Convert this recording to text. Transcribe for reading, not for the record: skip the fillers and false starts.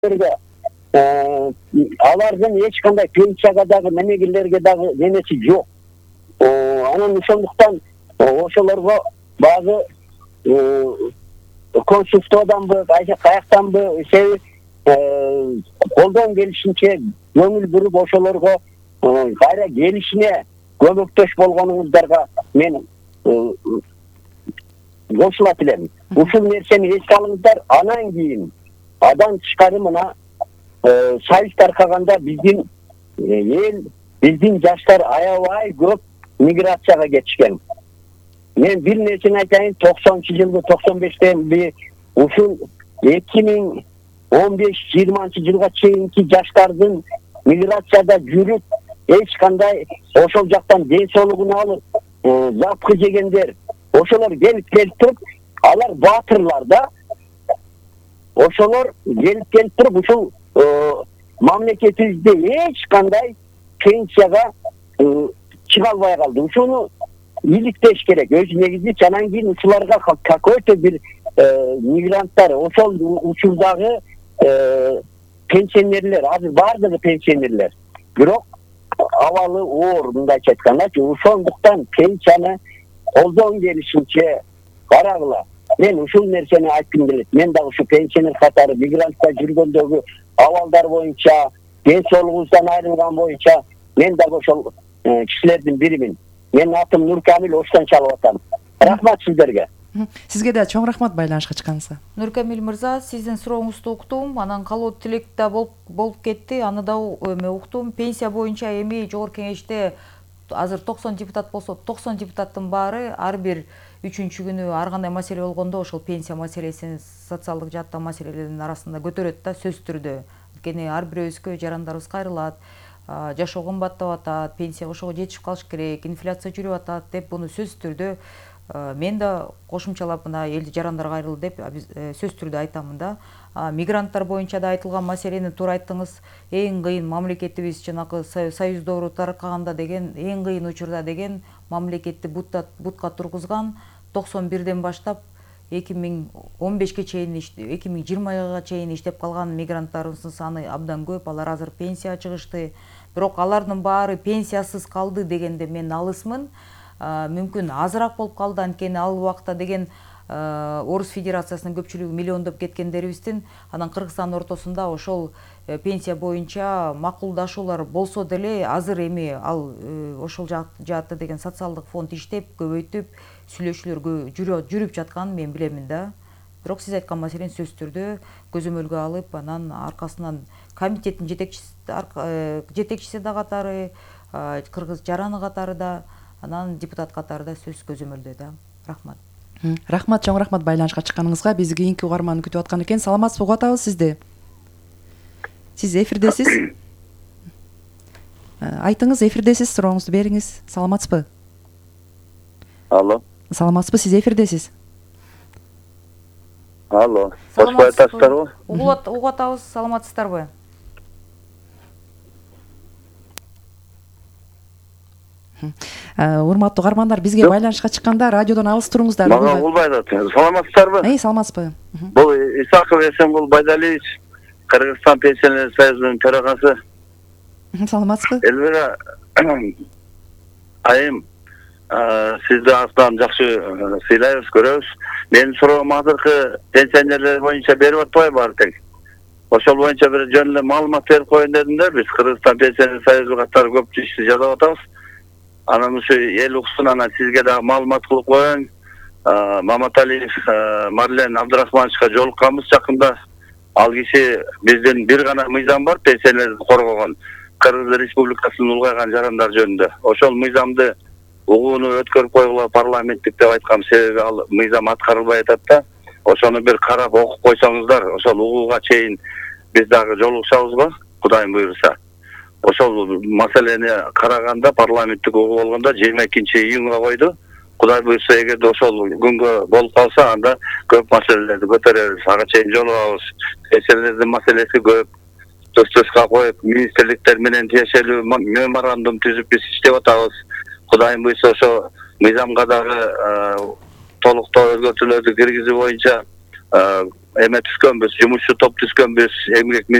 алардын эч кандай пенсияга дагы немегелерге дагы немеси жок. Анан ошондуктан ошолорго багы консулстводанбы, каяктанбы себеп колдон келишинче көңүл буруп ошолорго кайра келишине көмөктөш болгонуңуздарга мен кошулат элем. Ушул нерсени эске алыңыздар. Анан кийин адан тышкары мына Союз таркаганда биздин эл, биздин жаштар аябай көп миграцияга кетишкен. Мен бир нерсени айтайын, 90-жылғы, 95-те ушул 2015-20 жылга чейинки жаштардын миграцияда жүрүп, эч кандай ошол жактан ден соолугун алып, запкы жегендер, ошолор келип туруп, алар баатырлар да, ошолор келип туруп, ушул мамлекетибизде эч кандай пенсияга чыга албай калды. Ушуну иликтеш керек. Өз негизи анан кийин ушуларга какой-то бир мигранттар, ошол учурдагы пенсионерлер, азыр баардыгы пенсионерлер. Бирок абалы оор, мындайча айткандачы, ошондуктан пенсияны колдон келишинче карагыла. Мен ушул нерсени айткым келет. Мен дагы ушу пенсионер катары мигрантта жүргөндөгү абалдар боюнча, ден соолугубуздан айрылган боюнча мен дагы ошол кишилердин биримин. Менин атым Нуркамил, Оштон чалып атам. Рахмат сиздерге. Сизге да чоң рахмат байланышка чыкканыңызга. Нуркамил мырза, сиздин сурооңузду уктум, анан калуу тилек да болуп кетти. Аны да уктум. Пенсия боюнча эми жогорку кеңеште азыр 90 депутат болсо, 90 депутаттын баары ар бир 3-күнү ар кандай маселе болгондо ошол пенсия маселесин, социалдык жааттагы маселелердин арасында көтөрөт да, сөзсүз түрдө. Анткени ар бирөөбүзгө жарандарыбыз кайрылат, жашоо кымбаттап атат, пенсияга ошого жетишип калыш керек, инфляция жүрүп атат деп буну сөзсүз түрдө мен да кошумчалап мына элди жарандарга кайрылды деп сөзсүз түрдө айтамын да. Мигранттар боюнча да айтылган маселени туура айттыңыз. Эң кыйын мамлекетибиз жанагы Союз доору таркаганда деген, эң кыйын учурда деген мамлекетти бутка тургузган 91ден баштап 2015ге чейин 2020га чейин иштеп калган мигранттарыбыздын саны абдан көп. Алар азыр пенсияга чыгышты. Бирок алардын баары пенсиясыз калды дегенде мен алысмын. Мүмкүн азыраак болуп калды, анткени ал убакта деген Орус Федерациясынын көпчүлүгү миллиондоп кеткендерибиздин анан Кыргызстан ортосунда ошол пенсия боюнча макулдашуулар болсо деле азыр эми ал ошол жаатта деген социалдык фонд иштеп, көбөйтүп, сүйлөшүүлөр жүрүп жатканын мен билемин да. Бирок сиз айткан маселени сөзсүз түрдө көзөмөлгө алып, анан аркасынан комитеттин жетекчиси да катары, кыргыз жараны катары да, анан депутат катары да сөз көзөмөлдө да. Рахмат. Рахмат, чоң рахмат байланышка чыкканыңызга. Биз кийинки угарманды күтүп аткан экен. Саламатсызбы, угуп атабыз сизди. Сиз эфирдесиз. Айтыңыз, эфирдесиз, сурооңузду бериңиз. Саламатсызбы? Алло. Саламатсызбы, сиз эфирдесиз. Алло. Кошпой атасыздарбы? Угуп атабыз, саламатсыздарбы? Урматтуу угармандар, бизге байланышка чыкканда радиодон алыс туруңуздар. Мага угулбай атат. Саламатсыздарбы? Саламатсызбы? Бул Исаков Эсенгул Байдалиевич, Кыргызстан пенсионер союзунун төрагасы. Саламатсызбы? Элвира айым, сизди астан жакшы сыйлайбыз, көрөбүз. Менин суроом азыркы пенсионерлер боюнча берип атпайбы баары тең? Ошол боюнча бир жөн эле маалымат берип коеюн дедим да. Биз Кыргызстан пенсионер союзу катары көп ишти жасап атабыз. Анан ушу эл уксун, анан сизге дагы маалымат кылып коеюн. Маматалиев Марлен Абдрахмановичка жолукканбыз жакында. Ал киши биздин бир гана мыйзам бар, пенсионерди коргогон, Кыргыз Республикасынын улгайган жарандар жөнүндө. Ошол мыйзамды угууну өткөрүп койгула парламенттик деп айткам, себеби ал мыйзам аткарылбай атат да. Ошону бир карап окуп койсоңуздар, ошол угууга чейин биз дагы жолугушабызбы, Кудайым буйруса. Ошол маселени караганда парламенттик угуу болгондо 22-июнга койду. Кудай буйруса, эгерде ошол күнгө болуп калса, анда көп маселелерди көтөрөбүз, ага чейин жолугабыз. Пенсионердин маселеси көп. Төстөскө коюп, министрликтер менен тиешелүү меморандум түзүп биз иштеп атабыз. Кудайым буйруса, ошо мыйзамга дагы толуктоо өзгөртүүлөрдү киргизүү боюнча эме түзгөнбүз, жумушчу топ түзгөнбүз, эмгек